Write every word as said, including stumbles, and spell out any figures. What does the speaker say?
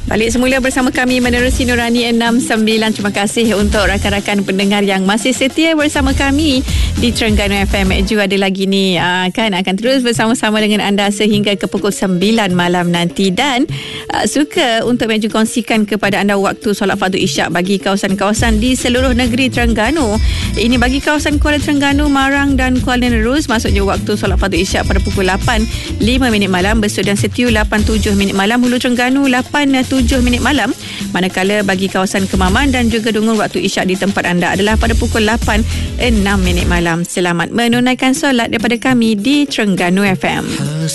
Balik semula bersama kami menerusi Nurani enam sembilan. Terima kasih untuk rakan-rakan pendengar yang masih setia bersama kami di Terengganu F M. Juga ada lagi ni uh, kan akan terus bersama-sama dengan anda sehingga ke pukul sembilan malam nanti. Dan uh, suka untuk Meju kongsikan kepada anda waktu solat fardu isyak bagi kawasan-kawasan di seluruh negeri Terengganu. Ini bagi kawasan Kuala Terengganu, Marang dan Kuala Nerus, maksudnya waktu solat fardu isyak pada pukul lapan lima minit malam. Besut dan Setiu lapan tujuh minit malam. Hulu Terengganu lapan tujuh minit malam. Manakala bagi kawasan Kemaman dan juga Dungun, waktu isyak di tempat anda adalah pada pukul lapan enam minit malam. Selamat menunaikan solat daripada kami di Terengganu F M.